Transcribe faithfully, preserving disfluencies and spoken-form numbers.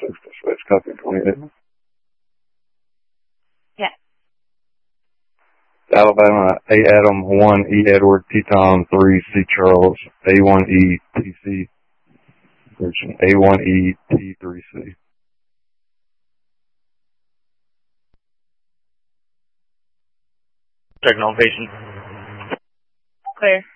six dispatch, copy twenty-eight. Yeah. Alabama, A Adam, one E Edward, T Tom, three C Charles, A one E T C, A one E T three C. Checking on patient. Clear.